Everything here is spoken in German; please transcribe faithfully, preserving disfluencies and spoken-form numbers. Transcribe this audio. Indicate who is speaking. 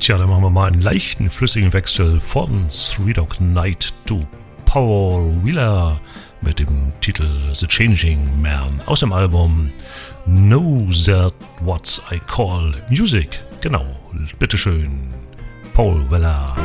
Speaker 1: Tja, dann machen wir mal einen leichten, flüssigen Wechsel von Three Dog Night to Paul Wheeler mit dem Titel The Changing Man aus dem Album Know That What I Call Music. Genau, bitteschön, Paul Weller.